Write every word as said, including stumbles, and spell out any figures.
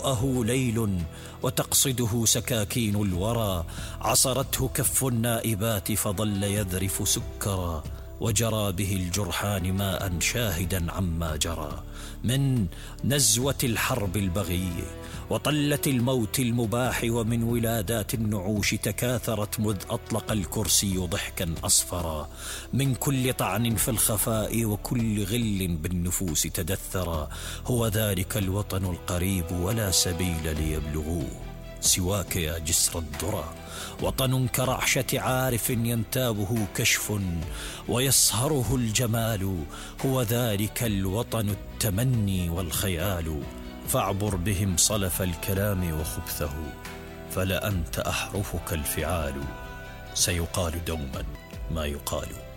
يطأه ليل وتقصده سكاكين الورى، عصرته كف النائبات فظل يذرف سكرا، وجرى به الجرحان ماء شاهدا عما جرى من نزوة الحرب البغي وطلة الموت المباح، ومن ولادات النعوش تكاثرت مذ أطلق الكرسي ضحكا أصفرا، من كل طعن في الخفاء وكل غل بالنفوس تدثرا. هو ذلك الوطن القريب ولا سبيل ليبلغوه سواك يا جسر الذرى، وطن كرعشة عارف ينتابه كشف ويصهره الجمال. هو ذلك الوطن التمني والخيال، فاعبر بهم صلف الكلام وخبثه، فلأنت أحرفك الفعال، سيقال دوما ما يقال.